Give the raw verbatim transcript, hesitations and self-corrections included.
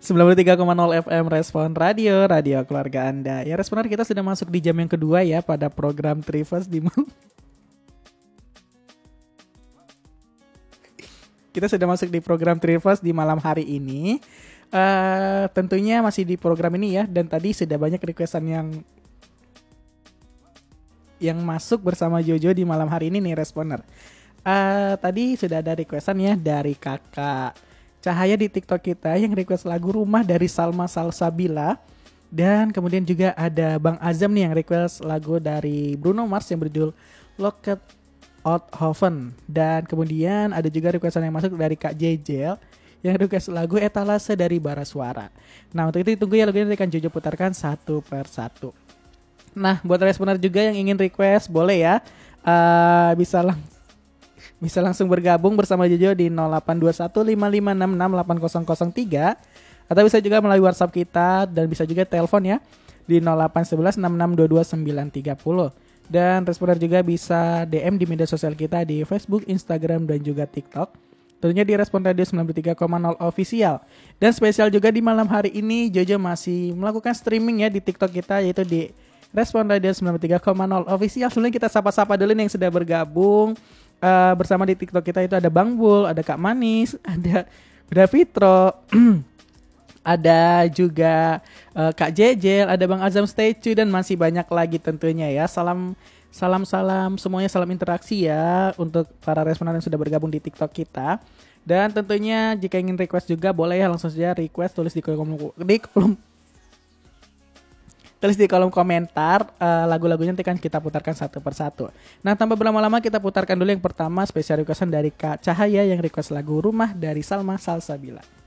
sembilan puluh tiga koma nol F M Respon Radio, radio keluarga Anda. Ya Responer, kita sudah masuk di jam yang kedua ya pada program Trivers di malam. Kita sudah masuk di program Trivers di malam hari ini. Uh, tentunya masih di program ini ya. Dan tadi sudah banyak requestan yang yang masuk bersama Jojo di malam hari ini nih Responer. Uh, tadi sudah ada requestan ya dari kakak Cahaya di TikTok kita yang request lagu Rumah dari Salma Salsabila. Dan kemudian juga ada Bang Azam nih yang request lagu dari Bruno Mars yang berjudul Locked Out Heaven. Dan kemudian ada juga requestan yang masuk dari Kak Jejel yang request lagu Etalase dari Bara Suara. Nah untuk itu tunggu ya, lagunya akan Jojo putarkan satu per satu. Nah buat Responer juga yang ingin request boleh ya, uh, bisa langsung Bisa langsung bergabung bersama Jojo di nol delapan dua satu lima lima enam enam delapan nol nol tiga. Atau bisa juga melalui WhatsApp kita. Dan bisa juga telepon ya di nol delapan satu satu enam enam dua dua sembilan tiga nol. Dan Responer juga bisa D M di media sosial kita di Facebook, Instagram, dan juga TikTok. Tentunya di Respon Radio sembilan puluh tiga koma nol Official. Dan spesial juga di malam hari ini Jojo masih melakukan streaming ya di TikTok kita, yaitu di Respon Radio sembilan puluh tiga koma nol Official. Sebelumnya kita sapa-sapa dulu nih yang sudah bergabung Uh, bersama di TikTok kita. Itu ada Bang Bul, ada Kak Manis, ada Bunda Fitro, ada juga uh, Kak Jejel, ada Bang Azam Statue, dan masih banyak lagi tentunya ya. Salam salam salam semuanya, salam interaksi ya untuk para responer yang sudah bergabung di TikTok kita. Dan tentunya jika ingin request juga boleh ya, langsung saja request, tulis di kolom di kolom Tulis di kolom komentar uh, lagu-lagunya, nanti kan kita putarkan satu persatu. Nah tanpa berlama-lama kita putarkan dulu yang pertama, spesial requestan dari Kak Cahaya yang request lagu Rumah dari Salma Salsabila.